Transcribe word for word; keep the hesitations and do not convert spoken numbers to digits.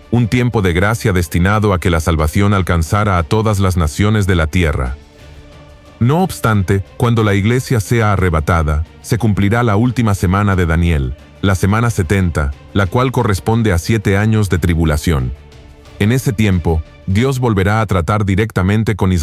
un tiempo de gracia destinado a que la salvación alcanzara a todas las naciones de la tierra. No obstante, cuando la iglesia sea arrebatada, se cumplirá la última semana de Daniel, la semana setenta, la cual corresponde a siete años de tribulación. En ese tiempo, Dios volverá a tratar directamente con Israel.